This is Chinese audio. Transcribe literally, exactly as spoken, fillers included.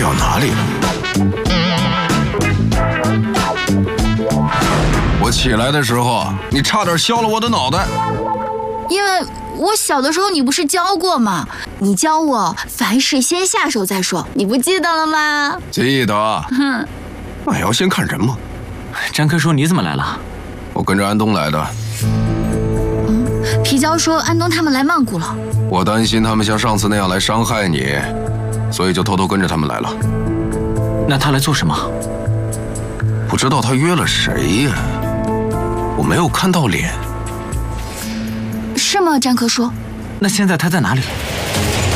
掉哪里了？我起来的时候，你差点削了我的脑袋。 因为我小的时候你不是教过吗？你教我凡事先下手再说，你不记得了吗？ 记得。 哼， 那也要先看人嘛。 詹科叔，你怎么来了？ 我跟着安东来的。 嗯，皮胶说安东他们来曼谷了。 我担心他们像上次那样来伤害你，所以就偷偷跟着他们来了。 那他来做什么？ 不知道他约了谁呀？我没有看到脸。 是吗，詹科叔？ 那现在他在哪里？